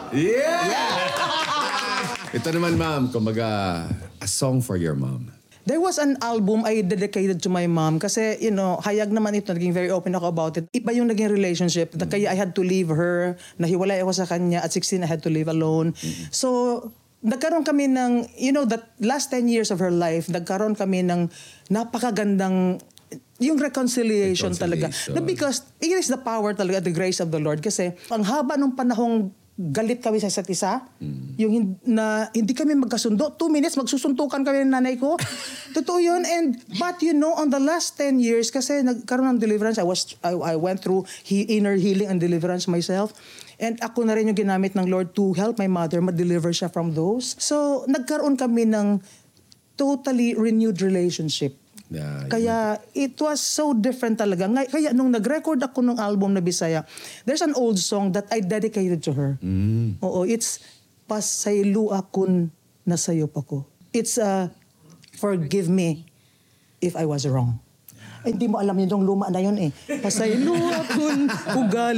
Yeah! Ito naman, ma'am, kumbaga, a song for your mom. There was an album I dedicated to my mom kasi, hayag naman ito, naging very open ako about it. Iba yung naging relationship, kaya I had to leave her, nahiwalay ako sa kanya, at 16 I had to live alone. So, nagkaroon kami ng, that last 10 years of her life, nagkaroon kami ng napakagandang yung reconciliation talaga. Because it is the power talaga, the grace of the Lord. Kasi ang haba ng panahong galit kami sa isa't isa. Yung hindi kami magkasundo. 2 minutes, magsusuntukan kami ng nanay ko. Totoo yun. But on the last 10 years, kasi nagkaroon ng deliverance, I went through inner healing and deliverance myself. And ako na rin yung ginamit ng Lord to help my mother, ma-deliver siya from those. So, nagkaroon kami ng totally renewed relationship. Kaya it was so different talaga. Kaya nung nag-record ako ng album na Bisaya, there's an old song that I dedicated to her. Oo, it's Pasaylo akon nasayop ako. It's Forgive me if I was wrong. Ay, hindi mo alam yung luma na yun eh. Pasaylo akon ugali.